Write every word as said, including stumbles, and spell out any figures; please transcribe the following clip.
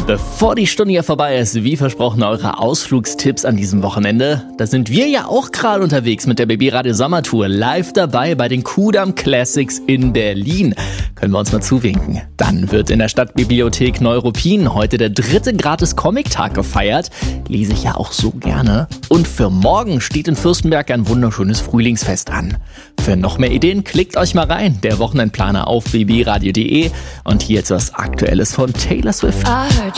Bevor die Stunde hier vorbei ist, wie versprochen, eure Ausflugstipps an diesem Wochenende. Da sind wir ja auch gerade unterwegs mit der B B Radio Sommertour. Live dabei bei den Kudamm Classics in Berlin. Können wir uns mal zuwinken. Dann wird in der Stadtbibliothek Neuruppin heute der dritte Gratis-Comic-Tag gefeiert. Lese ich ja auch so gerne. Und für morgen steht in Fürstenberg ein wunderschönes Frühlingsfest an. Für noch mehr Ideen klickt euch mal rein. Der Wochenendplaner auf b b radio punkt de. Und hier jetzt was Aktuelles von Taylor Swift.